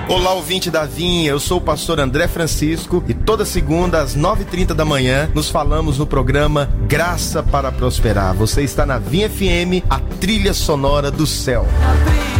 Olá, ouvinte da Vinha, eu sou o pastor André Francisco e toda segunda às 9h30 da manhã nos falamos no programa Graça para Prosperar. Você está na Vinha FM, a trilha sonora do céu.